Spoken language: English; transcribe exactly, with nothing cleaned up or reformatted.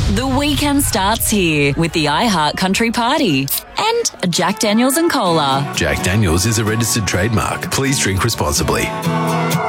The weekend starts here with the iHeart Country Party and a Jack Daniels and Cola. Jack Daniels is a registered trademark. Please drink responsibly.